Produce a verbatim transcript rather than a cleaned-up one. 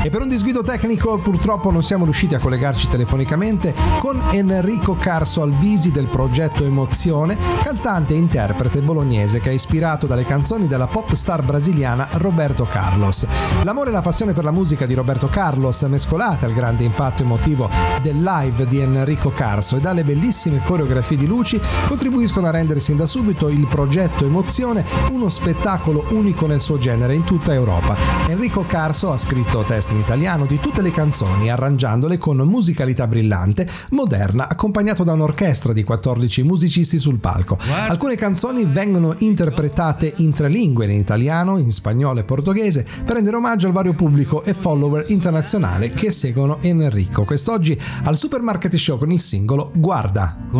E per un disguido tecnico purtroppo non siamo riusciti a collegarci telefonicamente con Enrico Carso Alvisi del progetto Emozione, cantante e interprete bolognese che è ispirato dalle canzoni della pop star brasiliana Roberto Carlos. L'amore e la passione per la musica di Roberto Carlos, mescolate al grande impatto emotivo del live di Enrico Carso e dalle bellissime coreografie di luci, contribuiscono a rendere sin da subito il progetto Emozione uno spettacolo unico nel suo genere in tutta Europa. Enrico Carso ha scritto testi in italiano di tutte le canzoni, arrangiandole con musicalità brillante, moderna, accompagnato da un'orchestra di quattordici musicisti sul palco. Alcune canzoni vengono interpretate in tre lingue, in italiano, in spagnolo e portoghese, per rendere omaggio al vario pubblico e follower internazionale che seguono Enrico. Quest'oggi al Supermarket Show con il singolo Guarda.